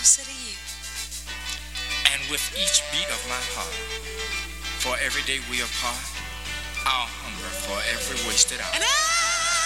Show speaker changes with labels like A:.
A: consider you.
B: And with each beat of my heart, for every day we apart, I'll hunger for every wasted hour.
A: And